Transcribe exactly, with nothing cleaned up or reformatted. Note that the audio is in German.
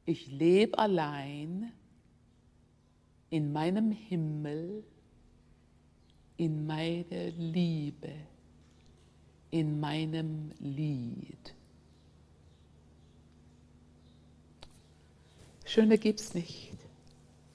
Ich lebe allein in meinem Himmel, in meiner Liebe, in meinem Lied. Schöner gibt's nicht.